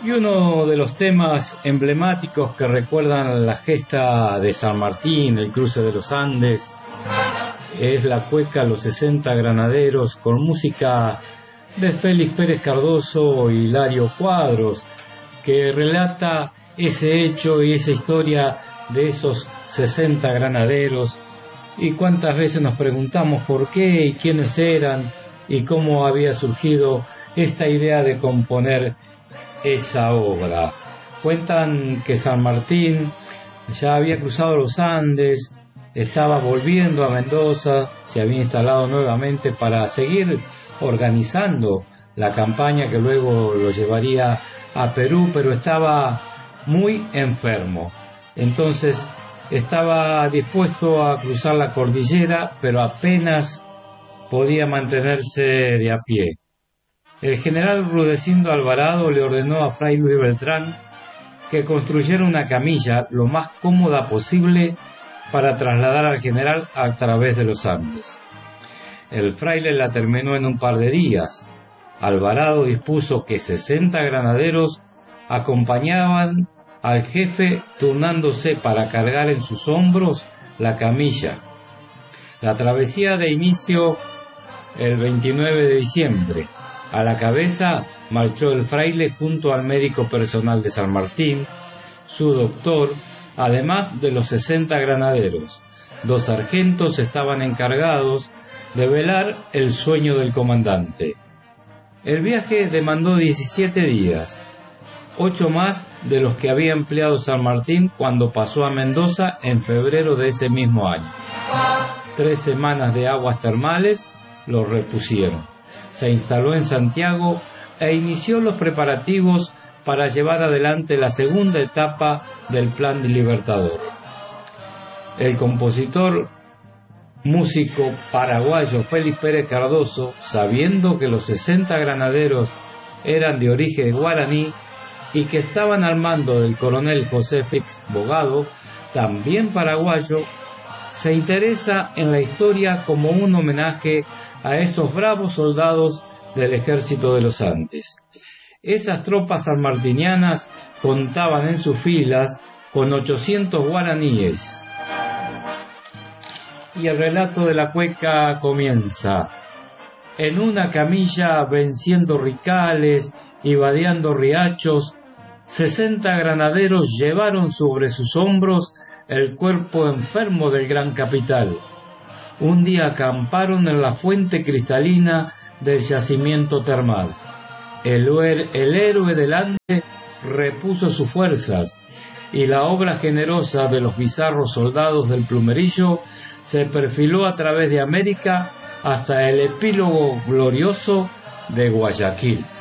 Y uno de los temas emblemáticos que recuerdan la gesta de San Martín, el cruce de los Andes, es la cueca Los 60 Granaderos, con música de Félix Pérez Cardoso y Hilario Cuadros, que relata ese hecho y esa historia de esos 60 granaderos, y cuántas veces nos preguntamos por qué y quiénes eran y cómo había surgido esta idea de componer esa obra. Cuentan que San Martín ya había cruzado los Andes, estaba volviendo a Mendoza, se había instalado nuevamente para seguir organizando la campaña que luego lo llevaría a Perú, pero estaba muy enfermo. Entonces estaba dispuesto a cruzar la cordillera, pero apenas podía mantenerse de a pie. El general Rudecindo Alvarado le ordenó a Fray Luis Beltrán que construyera una camilla lo más cómoda posible para trasladar al general a través de los Andes. El fraile la terminó en un par de días. Alvarado dispuso que 60 granaderos acompañaban al jefe, turnándose para cargar en sus hombros la camilla. La travesía de inicio el 29 de diciembre. A la cabeza marchó el fraile junto al médico personal de San Martín, su doctor, además de los 60 granaderos. 2 sargentos estaban encargados de velar el sueño del comandante. El viaje demandó 17 días, 8 más de los que había empleado San Martín cuando pasó a Mendoza en febrero de ese mismo año. 3 semanas de aguas termales lo repusieron. Se instaló en Santiago e inició los preparativos para llevar adelante la segunda etapa del Plan Libertador. El compositor músico paraguayo Félix Pérez Cardoso, sabiendo que los 60 granaderos eran de origen guaraní y que estaban al mando del coronel José Fix Bogado, también paraguayo, se interesa en la historia como un homenaje a esos bravos soldados del ejército de los Andes. Esas tropas sanmartinianas contaban en sus filas con 800 guaraníes. Y el relato de la cueca comienza. En una camilla, venciendo ricales y vadeando riachos, 60 granaderos llevaron sobre sus hombros el cuerpo enfermo del gran capital. Un día acamparon en la fuente cristalina del yacimiento termal. El héroe del Ande repuso sus fuerzas, y la obra generosa de los bizarros soldados del Plumerillo se perfiló a través de América hasta el epílogo glorioso de Guayaquil.